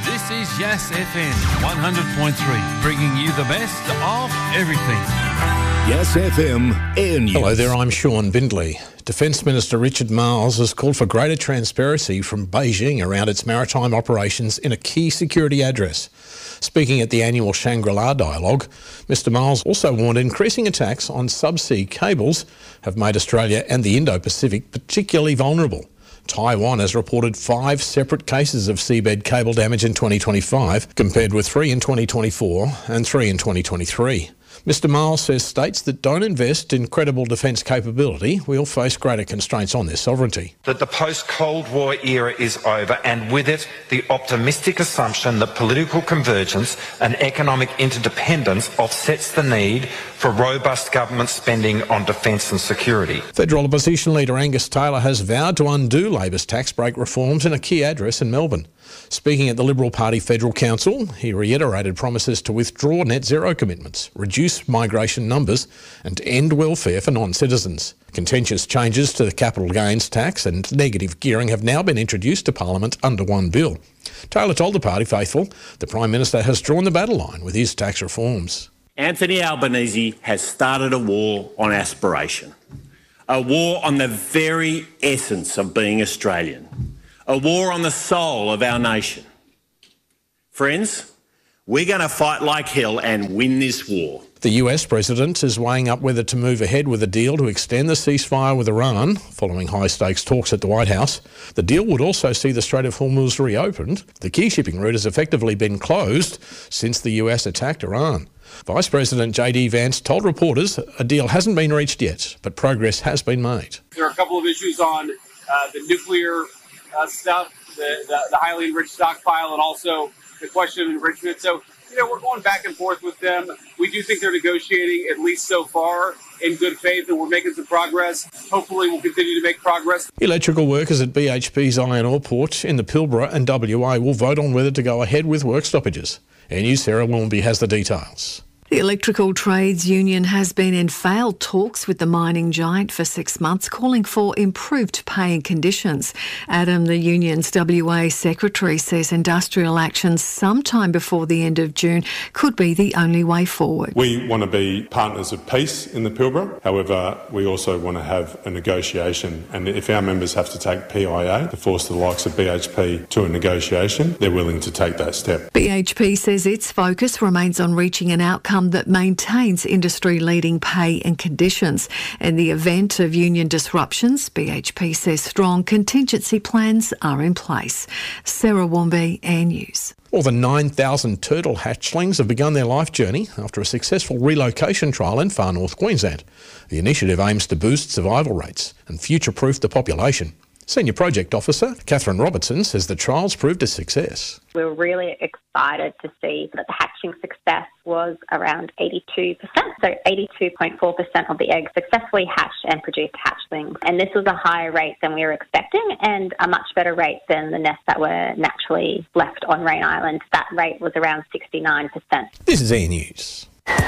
This is Yas FM 100.3, bringing you the best of everything. Yas FM Air News. Hello there, I'm Sean Bindley. Defence Minister Richard Marles has called for greater transparency from Beijing around its maritime operations in a key security address. Speaking at the annual Shangri-La dialogue, Mr Marles also warned increasing attacks on subsea cables have made Australia and the Indo-Pacific particularly vulnerable. Taiwan has reported 5 separate cases of seabed cable damage in 2025, compared with 3 in 2024 and 3 in 2023. Mr Marles says states that don't invest in credible defence capability will face greater constraints on their sovereignty. That the post-Cold War era is over, and with it the optimistic assumption that political convergence and economic interdependence offsets the need for robust government spending on defence and security. Federal Opposition Leader Angus Taylor has vowed to undo Labor's tax break reforms in a key address in Melbourne. Speaking at the Liberal Party Federal Council, he reiterated promises to withdraw net zero commitments, reduce migration numbers and end welfare for non-citizens. Contentious changes to the capital gains tax and negative gearing have now been introduced to Parliament under one bill. Taylor told the party faithful the Prime Minister has drawn the battle line with his tax reforms. Anthony Albanese has started a war on aspiration, a war on the very essence of being Australian, a war on the soul of our nation. Friends, we're going to fight like hell and win this war. The US President is weighing up whether to move ahead with a deal to extend the ceasefire with Iran, following high-stakes talks at the White House. The deal would also see the Strait of Hormuz reopened. The key shipping route has effectively been closed since the US attacked Iran. Vice President JD Vance told reporters a deal hasn't been reached yet, but progress has been made. There are a couple of issues on the nuclear stuff, the highly enriched stockpile, and also the question of enrichment. So, we're going back and forth with them. We do think they're negotiating, at least so far, in good faith, and we're making some progress. Hopefully we'll continue to make progress. Electrical workers at BHP's iron ore port in the Pilbara and WA will vote on whether to go ahead with work stoppages. Air News' Sarah Willoughby has the details. The Electrical Trades Union has been in failed talks with the mining giant for 6 months, calling for improved pay and conditions. Adam, the union's WA secretary, says industrial action sometime before the end of June could be the only way forward. We want to be partners of peace in the Pilbara. However, we also want to have a negotiation. And if our members have to take PIA to force the likes of BHP to a negotiation, they're willing to take that step. BHP says its focus remains on reaching an outcome that maintains industry-leading pay and conditions. In the event of union disruptions, BHP says strong contingency plans are in place. Sarah Wombe, Air News. More than 9,000 turtle hatchlings have begun their life journey after a successful relocation trial in far north Queensland. The initiative aims to boost survival rates and future-proof the population. Senior Project Officer Catherine Robertson says the trials proved a success. We were really excited to see that the hatching success was around 82%. So 82.4% of the eggs successfully hatched and produced hatchlings. And this was a higher rate than we were expecting and a much better rate than the nests that were naturally left on Rain Island. That rate was around 69%. This is Air News.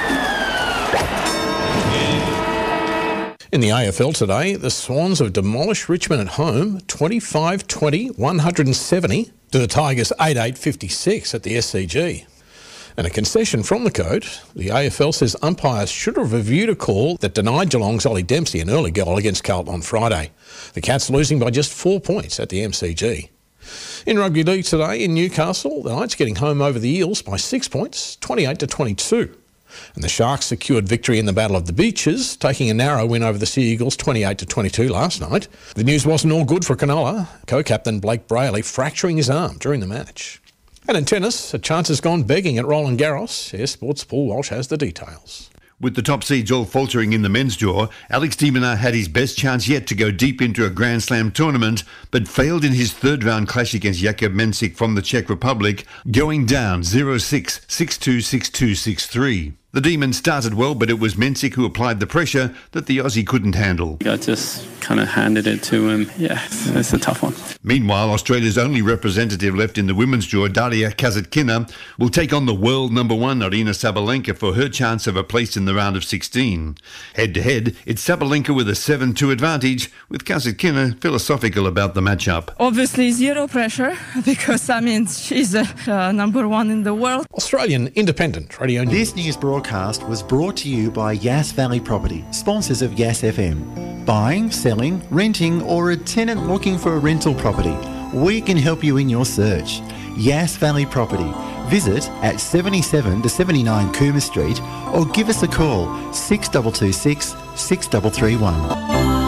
In the AFL today, the Swans have demolished Richmond at home 25-20, 170 to the Tigers 8-8-56 at the SCG. And a concession from the code, the AFL says umpires should have reviewed a call that denied Geelong's Ollie Dempsey an early goal against Carlton on Friday. The Cats losing by just 4 points at the MCG. In Rugby League today in Newcastle, the Knights getting home over the Eels by 6 points, 28-22. And the Sharks secured victory in the Battle of the Beaches, taking a narrow win over the Sea Eagles 28-22 last night. The news wasn't all good for Cronulla, co-captain Blake Brayley fracturing his arm during the match. And in tennis, a chance has gone begging at Roland Garros. Air Sports' Paul Walsh has the details. With the top seeds all faltering in the men's draw, Alex de Minaur had his best chance yet to go deep into a Grand Slam tournament, but failed in his third-round clash against Jakub Mensik from the Czech Republic, going down 0-6, 6-2, 6-2, 6-3. The Demons started well, but it was Mensik who applied the pressure that the Aussie couldn't handle. I just kind of handed it to him. Yeah, it's a tough one. Meanwhile, Australia's only representative left in the women's draw, Daria Kasatkina, will take on the world number one, Aryna Sabalenka, for her chance of a place in the round of 16. Head-to-head, it's Sabalenka with a 7-2 advantage, with Kasatkina philosophical about the matchup. Obviously, zero pressure, because, she's number one in the world. Australian Independent Radio News. This news broadcast was brought to you by Yass Valley Property, sponsors of Yass FM. Buying, selling, renting, or a tenant looking for a rental property, we can help you in your search. Yass Valley Property. Visit at 77 to 79 Cooma Street or give us a call 6226 6331.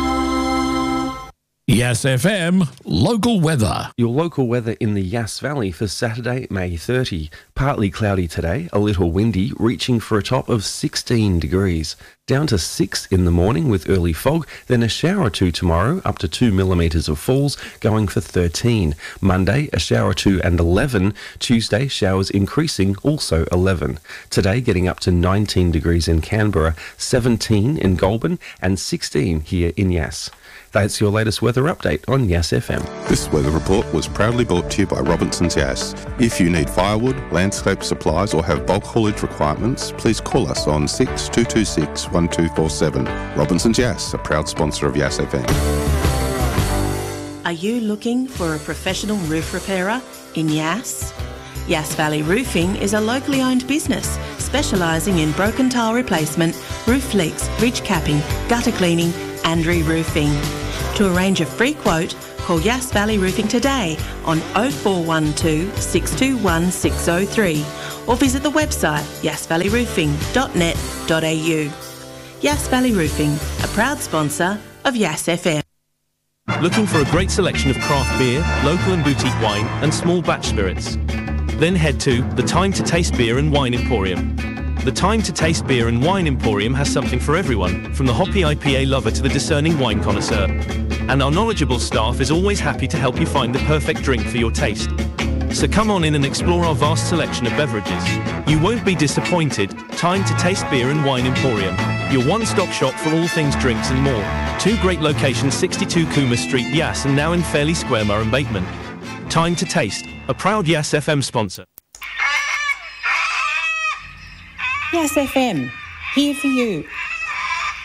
Yass FM local weather. Your local weather in the Yass Valley for Saturday, May 30. Partly cloudy today, a little windy, reaching for a top of 16 degrees. Down to 6 in the morning with early fog, then a shower or two tomorrow, up to 2 millimetres of falls, going for 13. Monday, a shower or two and 11. Tuesday, showers increasing, also 11. Today, getting up to 19 degrees in Canberra, 17 in Goulburn, and 16 here in Yass. That's your latest weather update on Yass FM. This weather report was proudly brought to you by Robinson's Yass. If you need firewood, landscape supplies or have bulk haulage requirements, please call us on 6226 1247. Robinson's Yass, a proud sponsor of Yass FM. Are you looking for a professional roof repairer in Yass? Yass Valley Roofing is a locally owned business specialising in broken tile replacement, roof leaks, ridge capping, gutter cleaning and re-roofing. To arrange a free quote, call Yass Valley Roofing today on 0412 621 603 or visit the website yassvalleyroofing.net.au. Yass Valley Roofing, a proud sponsor of Yass FM. Looking for a great selection of craft beer, local and boutique wine and small batch spirits? Then head to the Time to Taste Beer and Wine Emporium. The Time to Taste Beer and Wine Emporium has something for everyone, from the hoppy IPA lover to the discerning wine connoisseur. And our knowledgeable staff is always happy to help you find the perfect drink for your taste. So come on in and explore our vast selection of beverages. You won't be disappointed. Time to Taste Beer and Wine Emporium, your one-stop shop for all things drinks and more. 2 great locations, 62 Cooma Street, Yass, and now in Fairley Square, Murray Bateman. Time to Taste, a proud Yass FM sponsor. Yass FM, here for you